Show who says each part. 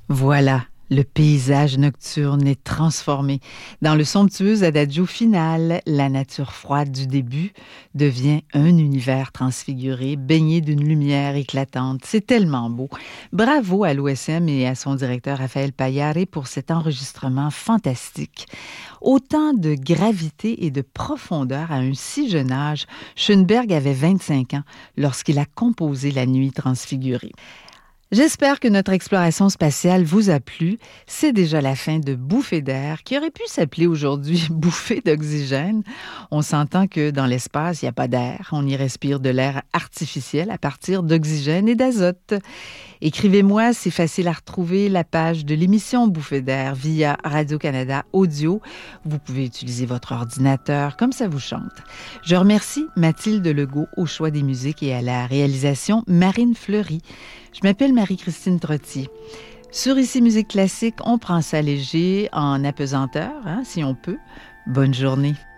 Speaker 1: Voilà, le paysage nocturne est transformé. Dans le somptueux adagio final, la nature froide du début devient un univers transfiguré, baigné d'une lumière éclatante. C'est tellement beau. Bravo à l'OSM et à son directeur Raphaël Paillare pour cet enregistrement fantastique. Autant de gravité et de profondeur à un si jeune âge, Schoenberg avait 25 ans lorsqu'il a composé La Nuit transfigurée. J'espère que notre exploration spatiale vous a plu. C'est déjà la fin de Bouffée d'air, qui aurait pu s'appeler aujourd'hui Bouffée d'oxygène. On s'entend que dans l'espace, il n'y a pas d'air. On y respire de l'air artificiel à partir d'oxygène et d'azote. Écrivez-moi, c'est facile à retrouver la page de l'émission Bouffée d'air via Radio-Canada Audio. Vous pouvez utiliser votre ordinateur comme ça vous chante. Je remercie Mathilde Legault au choix des musiques et à la réalisation Marine Fleury. Je m'appelle Marie-Christine Trottier. Sur Ici Musique Classique, on prend ça léger en apesanteur, si on peut. Bonne journée.